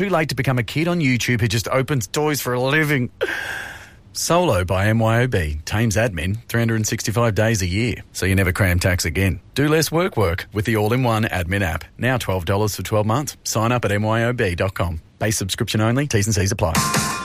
Too late to become a kid on YouTube who just opens doors for a living. Solo by MYOB. Tames admin 365 days a year, so you never cram tax again. Do less work with the all-in-one admin app. Now $12 for 12 months. Sign up at myob.com. Base subscription only. T's and C's apply.